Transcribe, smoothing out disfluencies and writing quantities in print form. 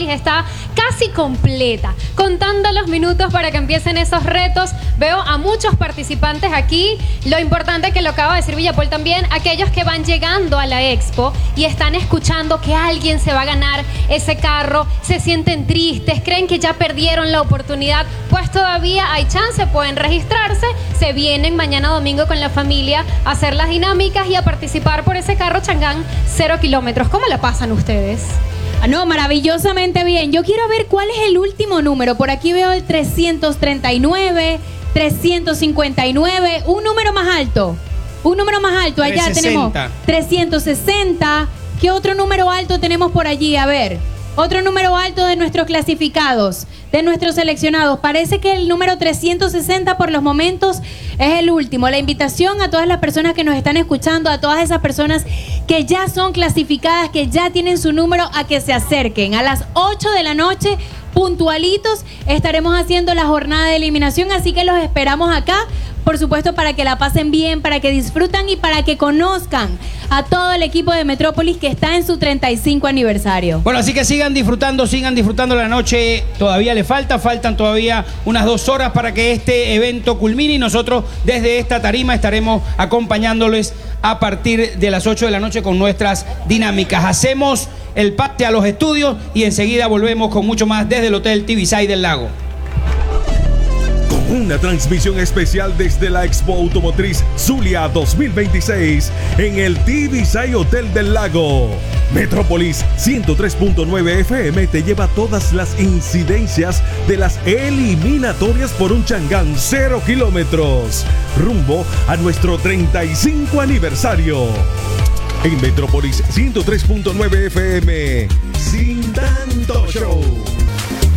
Metrópolis está casi completa, contando los minutos para que empiecen esos retos. Veo a muchos participantes aquí. Lo importante que lo acaba de decir Villapol también, aquellos que van llegando a la expo y están escuchando que alguien se va a ganar ese carro, se sienten tristes, creen que ya perdieron la oportunidad, pues todavía hay chance, pueden registrarse, se vienen mañana domingo con la familia a hacer las dinámicas y a participar por ese carro Chang'an 0 kilómetros. ¿Cómo la pasan ustedes? No, maravillosamente bien. Yo quiero ver cuál es el último número. Por aquí veo el 339, 359, un número más alto. Un número más alto, allá 360. tenemos 360. ¿Qué otro número alto tenemos por allí? A ver, otro número alto de nuestros clasificados, de nuestros seleccionados. Parece que el número 360 por los momentos es el último. La invitación a todas las personas que nos están escuchando, a todas esas personas que ya son clasificadas, que ya tienen su número, a que se acerquen. A las 8 de la noche, puntualitos, estaremos haciendo la jornada de eliminación, así que los esperamos acá, por supuesto, para que la pasen bien, para que disfrutan y para que conozcan a todo el equipo de Metrópolis que está en su 35 aniversario. Bueno, así que sigan disfrutando la noche. Todavía faltan todavía unas 2 horas para que este evento culmine y nosotros desde esta tarima estaremos acompañándoles a partir de las 8 de la noche con nuestras dinámicas. Hacemos el pase a los estudios y enseguida volvemos con mucho más desde el Hotel Tibisay del Lago. Una transmisión especial desde la Expo Automotriz Zulia 2026 en el Tibisay Hotel del Lago. Metrópolis 103.9 FM te lleva todas las incidencias de las eliminatorias por un Chang'an 0 kilómetros, rumbo a nuestro 35 aniversario. En Metrópolis 103.9 FM, sin tanto show.